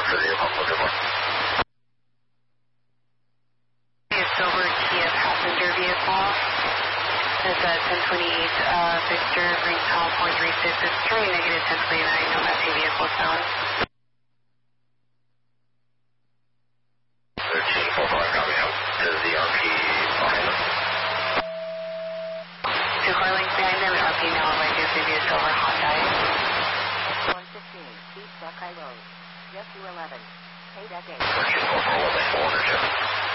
for the vehicle. Good morning. A silver Kia passenger vehicle. It's a 1028 Victor Green Call 436. It's turning negative 1029. No FA vehicle found. 1345 coming out. Is the RP behind them? 2 car lengths behind them. And RP now like it's maybe a silver Hyundai. 115 East Buckeye Road. Yes, 211. Paid at 8. 1344, 1 4 Jeff.